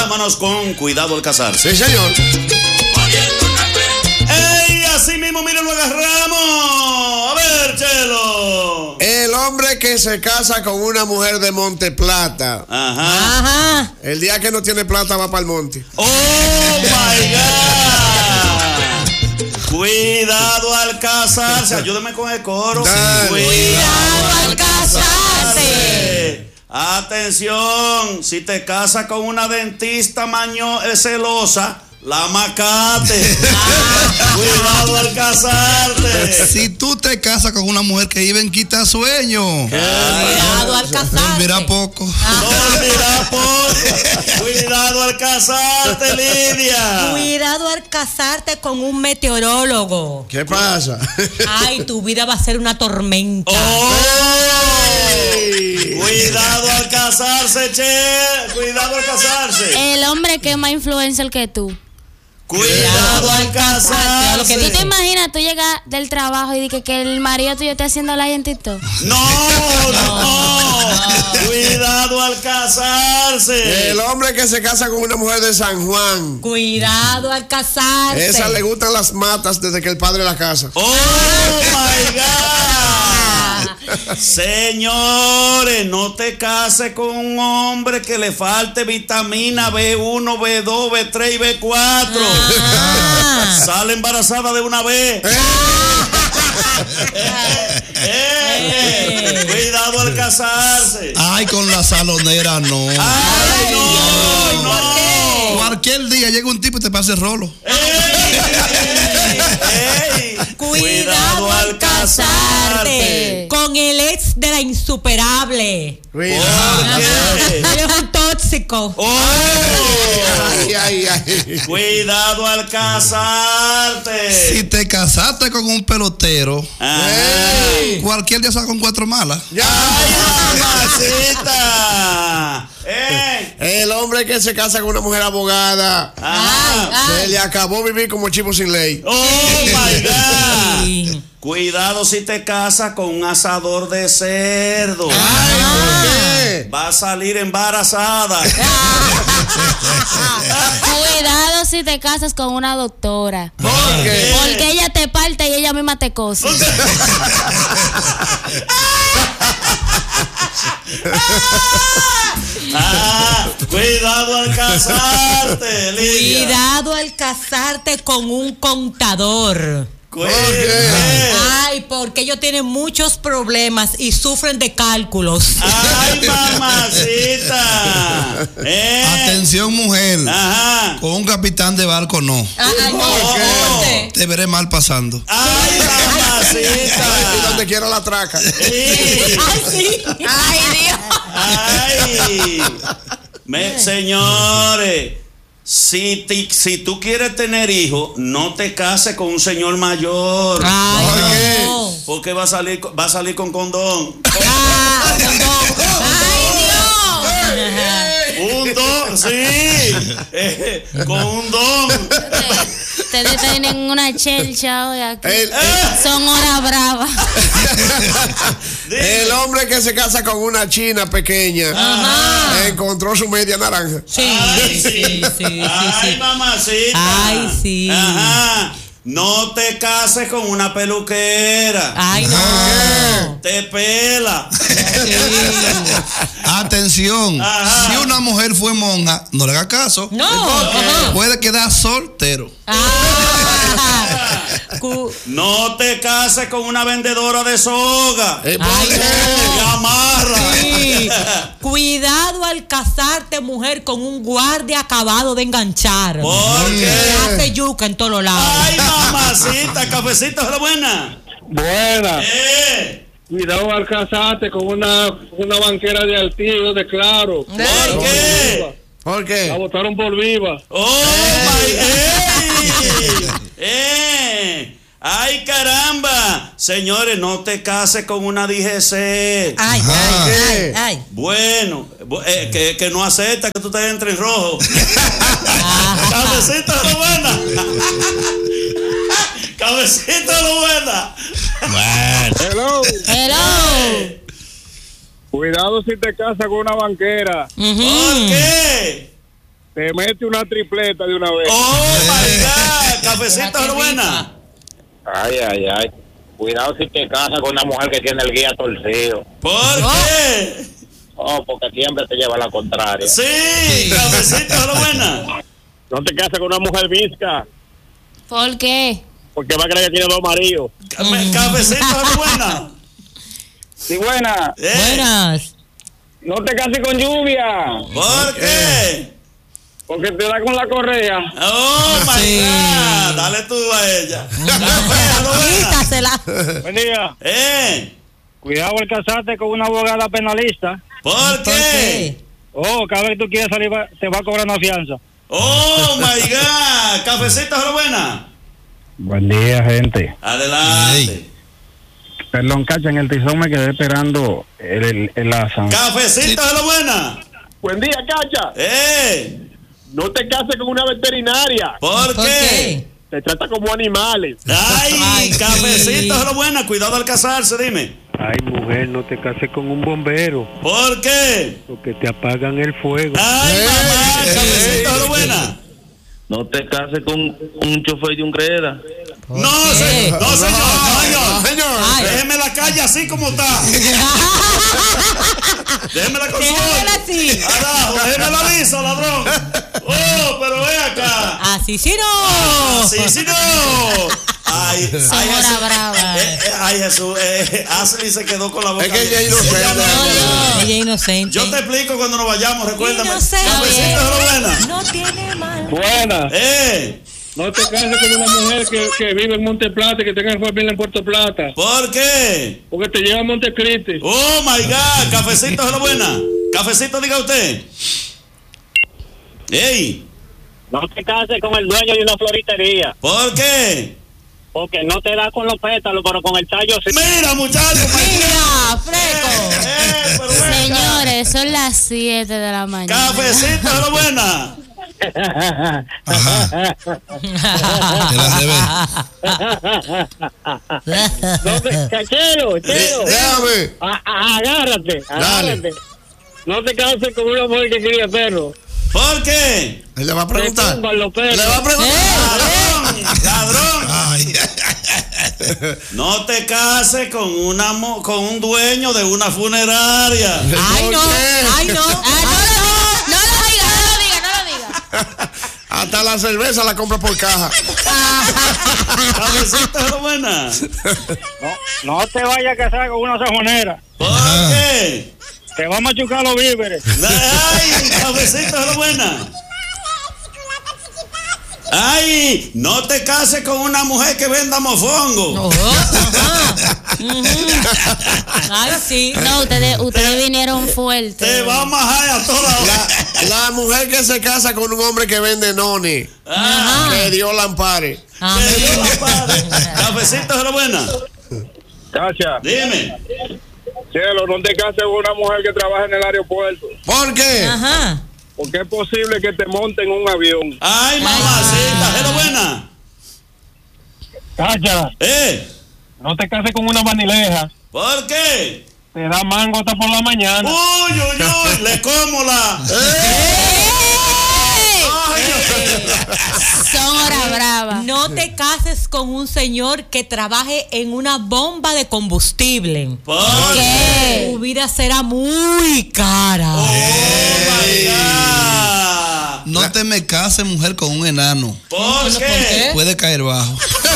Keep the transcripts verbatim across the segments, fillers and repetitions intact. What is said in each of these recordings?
vámonos con cuidado al casarse. Sí, señor. ¡Ey! Así mismo, miren, lo agarramos. A ver, Chelo. El hombre que se casa con una mujer de Monte Plata. Ajá. Ajá. El día que no tiene plata va para el monte. ¡Oh, my God! Cuidado al casarse. Ayúdame con el coro. Dale. Cuidado al casarse. Atención, si te casas con una dentista maño eh, celosa, la macate. Cuidado al casarte. Si tú te casas con una mujer que vive en quitasueño, Cuidado al casarte. mira poco. No, mira, poco. Cuidado al casarte, Lidia. Cuidado al casarte con un meteorólogo. ¿Qué pasa? Ay, tu vida va a ser una tormenta. ¡Oh! Cuidado al casarse, che. Cuidado al casarse. El hombre que es más influencer que tú. Cuidado al casarse. ¿Tú te imaginas tú llegas del trabajo y dices que el marido tuyo esté haciendo live en TikTok? No, no. Cuidado al casarse. El hombre que se casa con una mujer de San Juan. Cuidado al casarse. Esa le gustan las matas desde que el padre la casa. Oh my God. Señores, no te cases con un hombre que le falte vitamina B uno, B dos, B tres y B cuatro. Ah. Sale embarazada de una vez. Eh, eh, cuidado al casarse. Ay, con la salonera no. Ay, no, no. Cualquier día llega un tipo y te pasa el rolo. Ey, Cuidado al casarte con el ex de la insuperable. Cuidado. Él es un tóxico. Oh. Ay, ay, ay. Cuidado al casarte. Si te casaste con un pelotero, Ajá. cualquier día sale con cuatro malas. Ya. ¡Ay, mamacita! ¡Eh! El hombre que se casa con una mujer abogada. Ajá. Se le acabó vivir como chivo sin ley. ¡Oh, my God! Sí. Cuidado si te casas con un asador de cerdo. Ay, ¿por qué? Va a salir embarazada. Cuidado si te casas con una doctora. ¿Por qué? Porque ella te parte y ella misma te cose. Ah, cuidado al casarte, Lidia. Cuidado al casarte con un contador. Cuídate. Ay, porque ellos tienen muchos problemas y sufren de cálculos. Ay, mamacita. Eh. Atención, mujer. Ajá. Con un capitán de barco no. Ay, no, ¿Por qué? Te veré mal pasando. Ay, mamacita. Y donde quiera la traca. Sí. Ay, sí. Ay, Dios. Ay. Me, señores, si, te, si tú quieres tener hijos, no te cases con un señor mayor. Ay, ¿Por qué? no. Porque va a salir, va a salir con condón. Ah, Un don, sí. Eh, con un don. Ustedes tienen una chelcha hoy aquí. El, Son horas bravas. el hombre que se casa con una china pequeña. Ajá. Encontró su media naranja. Sí, Ay, sí, sí, sí, sí, Ay, sí. mamacita. Ay, sí. Ajá. No te cases con una peluquera. Ay, no. Te pela. Sí. Atención. Ajá. Si una mujer fue monja, no le haga caso. No. Ajá. Puede quedar soltero. Ah. Cu- No te cases con una vendedora de soga. Eh, ¿por Ay, qué? Te amarra. Sí. Cuidado al casarte, mujer, con un guardia acabado de enganchar. ¿Por Que qué? hace yuca en todos lados. Ay, mamacita, cafecito de la buena. Buena. Eh, Cuidado al casarte con una, una banquera de Altivo, de Claro. ¿Por qué? ¿Por La qué? botaron por viva. Oh, my, ey, eh. Ay, caramba. Señores, no te cases con una D G C. Ay, Ajá. ay, ay, ay. Bueno, bu- eh, que, que no acepta que tú te entres en rojo. Cabecita de la buena. Cabecita de la buena. Hello. Hello. Cuidado si te casas con una banquera. ¿Por qué? te mete una tripleta de una vez. Oh my God, cafecito es buena. Ay, ay, ay. Cuidado si te casas con una mujer que tiene el guía torcido. ¿Por qué? Oh, porque siempre te lleva a la contraria. Sí, cafecito es buena. No te cases con una mujer visca, ¿Por qué? porque va a creer que tiene dos maridos. Cafecito es buena. Sí, buena. Eh, Buenas. No te cases con lluvia, ¿Por qué? porque te da con la correa. Oh my Sí. God, dale tú a ella. Café es buena. Quítasela. Buen día. Eh, Cuidado al casarte con una abogada penalista. ¿por ¿Por qué? qué? Oh, cada vez que tú quieres salir va- te va a cobrar una fianza. Oh my God, cafecito es buena. Buen día, gente. Adelante. Ey. Perdón, Cacha, en el tizón me quedé esperando el, el, el asa. Cafecito es buena. Buen día, Cacha. Eh, No te cases con una veterinaria. ¿por, ¿Por qué? qué? Te trata como animales. Ay, Ay, cafecito sí. es buena. Cuidado al casarse, dime. Ay, mujer, no te cases con un bombero, ¿Por qué? porque te apagan el fuego. Ay, Ey, mamá, ey, cafecito ey. es buena. No te cases con un chofer de un greda. No, qué? se- no, señor, no, señor. Señor. Ay. Déjeme la calle así como está. Déjeme la con Déjamela así. Carajo, déjeme la visa, ladrón. Oh, pero ve acá. Así sí no. Sí, sí, no. Ay, ay, Sonora Jesús. brava. Eh, eh, ay, Jesús. Eh, Ashley se quedó con la boca. Es que ella es abierta. inocente. Ella no- Ella es inocente. Yo te explico cuando nos vayamos, recuérdame. Inocente. Cafecito es buena. No tiene mal. Buena. Eh, No te cases con una mujer que, que vive en Monte Plata y que tenga familia en Puerto Plata, ¿por qué? porque te lleva a Montecristi. Oh my God, cafecito es buena. Cafecito, diga usted. Ey, No te cases con el dueño de una floritería, ¿por qué? porque no te da con los pétalos, pero con el tallo sí. Mira, muchachos. Mira, freco. Eh, pero ven acá. Señores, son las siete de la mañana. Cafecito es buena. Ajá. Te la debes. No te, chero, chero. Déjame. A- a- agárrate, Dale. agárrate. No te cases con una mujer que cría perros. ¿Por qué? Él le va a Te preguntar. tumban los perros. Le va a preguntar. Ladrón, ladrón. Ay. No te cases con una mo- con un dueño de una funeraria. Ay, no. ¿Por qué? Ay, no. Ah, no, lo, no lo diga, no lo diga, no lo diga. Hasta la cerveza la compra por caja. Cafecito es buena. No, no te vayas a casar con una sajonera. ¿Por qué? Te va a machucar los víveres. Ay, cafecito es buena. Ay, no te cases con una mujer que venda mofongo. Oh, ajá. Ujú. Ay, sí. No, ustedes, ustedes vinieron fuertes. Te va a majar a toda hora. La, la mujer que se casa con un hombre que vende noni. Ah, Que Dios la ampare. Amén. te dio la padre. Cafecito es buena. Cacha, Dime. cielo, no te cases con una mujer que trabaja en el aeropuerto, ¿Por qué? Ajá. porque es posible que te monten en un avión. Ay, mamacita, es buena. Cacha, Eh, no te cases con una vanileja. ¿por qué? Te da mango hasta por la mañana. Uy, uy, uy, le como la. Son hora brava. No te cases con un señor que trabaje en una bomba de combustible. ¿Por ¿Qué? Tu vida será muy cara. Oh my God. No te me cases, mujer, con un enano. ¿Por qué? Puede caer bajo.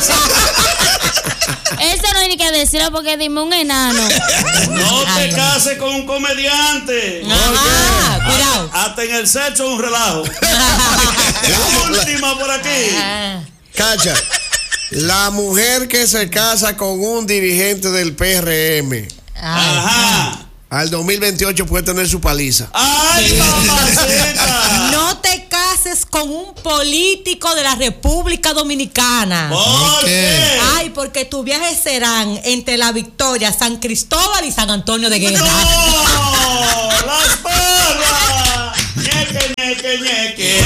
Eso no hay ni que decirlo porque dime un enano. No te Ay, no. cases con un comediante. Ajá, cuidado. Hasta en el sexo un relajo. Última por aquí. Ah. Cacha. La mujer que se casa con un dirigente del P R M Ay. Ajá. al dos mil veintiocho puede tener su paliza. Ay, mamacita. No te cases con un político de la República Dominicana. ¿Por qué? Ay, porque tus viajes serán entre La Victoria, San Cristóbal y San Antonio de Guerra. ¡No! ¡Las palmas! ¡Ñeque, ñeque, ñeque!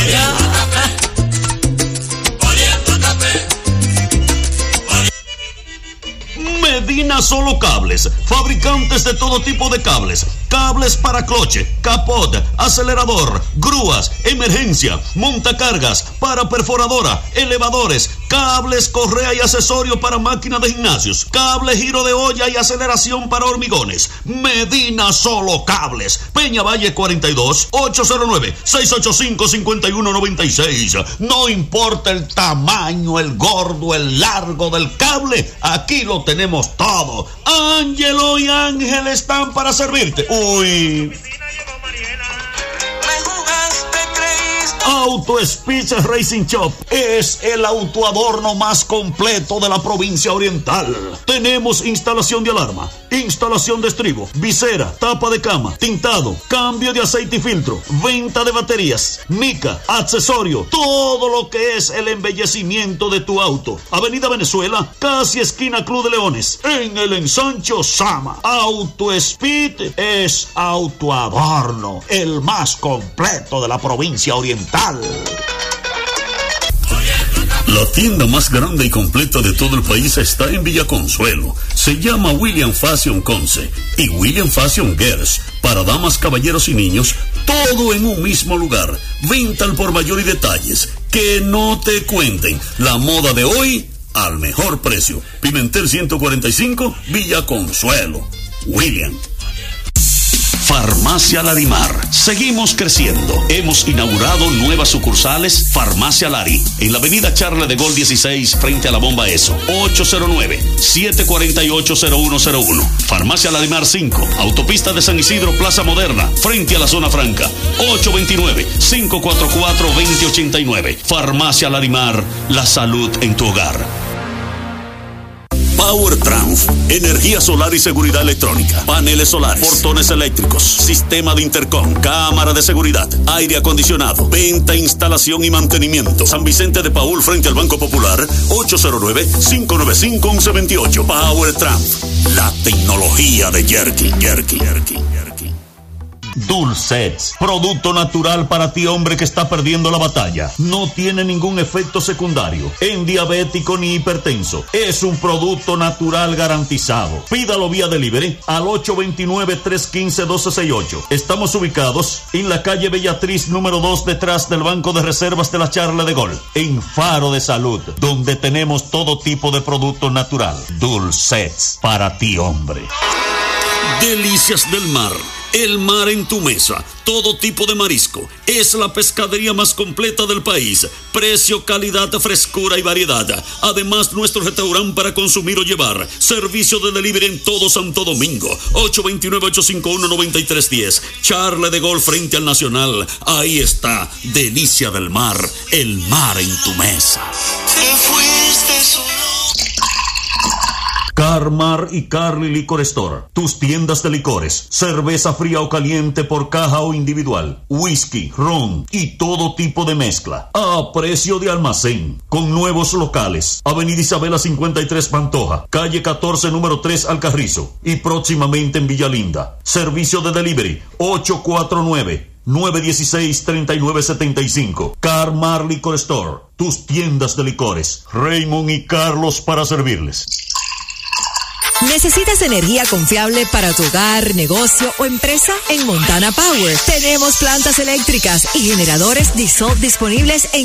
Medina Solo Cables, fabricantes de todo tipo de cables, cables para cloche, capot, acelerador, grúas, emergencia, montacargas, para perforadora, elevadores, cables, correa y accesorio para máquinas de gimnasios, cable, giro de olla y aceleración para hormigones. Medina Solo Cables, Peña Valle cuarenta y dos, ocho cero nueve, seis ocho cinco, cinco uno nueve seis. No importa el tamaño, el gordo, el largo del cable, aquí lo tenemos todo. Ángelo y Ángel están para servirte. Uy. Auto Speech Racing Shop es el autoadorno más completo de la provincia oriental. Tenemos instalación de alarma, instalación de estribo, visera, tapa de cama, tintado, cambio de aceite y filtro, venta de baterías, mica, accesorio, todo lo que es el embellecimiento de tu auto. Avenida Venezuela, casi esquina Club de Leones, en el ensancho Sama. Auto Speed es autoadorno, el más completo de la provincia oriental. La tienda más grande y completa de todo el país está en Villa Consuelo. Se llama William Fashion Conce y William Fashion Girls. Para damas, caballeros y niños, todo en un mismo lugar. Venta al por mayor y detalles. Que no te cuenten. La moda de hoy al mejor precio. Pimentel ciento cuarenta y cinco, Villa Consuelo. William. Farmacia Larimar. Seguimos creciendo. Hemos inaugurado nuevas sucursales. Farmacia Lari, en la avenida Charles de Gaulle dieciséis, frente a la bomba ESO. ocho cero nueve, siete cuatro ocho, cero uno cero uno. Farmacia Larimar cinco, autopista de San Isidro, Plaza Moderna, frente a la zona franca. ocho dos nueve, cinco cuatro cuatro, dos cero ocho nueve. Farmacia Larimar, la salud en tu hogar. Power Trans, energía solar y seguridad electrónica, paneles solares, portones eléctricos, sistema de intercom, cámara de seguridad, aire acondicionado, venta, instalación y mantenimiento. San Vicente de Paúl, frente al Banco Popular, ocho cero nueve, cinco nueve cinco, once veintiocho. Power Trans, la tecnología de Yerky, Yerky, Yerky, Yerky. Dulcets, producto natural para ti, hombre que está perdiendo la batalla. No tiene ningún efecto secundario en diabético ni hipertenso. Es un producto natural garantizado. Pídalo vía delivery al ocho dos nueve, tres uno cinco, uno dos seis ocho. Estamos ubicados en la calle Bellatriz número dos, detrás del Banco de Reservas de la Charle de Gol, en Faro de Salud, donde tenemos todo tipo de producto natural. Dulcets, para ti, hombre. Delicias del mar. El mar en tu mesa, todo tipo de marisco. Es la pescadería más completa del país. Precio, calidad, frescura y variedad. Además, nuestro restaurante para consumir o llevar. Servicio de delivery en todo Santo Domingo. ocho dos nueve, ocho cinco uno, nueve tres uno cero. Charle de Gol frente al Nacional. Ahí está, Delicia del Mar. El mar en tu mesa. Te fuiste solo. Carmar y Carly Liquor Store, tus tiendas de licores, cerveza fría o caliente por caja o individual, whisky, ron y todo tipo de mezcla, a precio de almacén, con nuevos locales, Avenida Isabela cincuenta y tres Pantoja, calle catorce número tres Alcarrizo y próximamente en Villalinda. Servicio de delivery ocho cuatro nueve, nueve uno seis, tres nueve siete cinco. Carmar Liquor Store, tus tiendas de licores, Raymond y Carlos para servirles. ¿Necesitas energía confiable para tu hogar, negocio o empresa? En Montana Power tenemos plantas eléctricas y generadores Dissolve disponibles en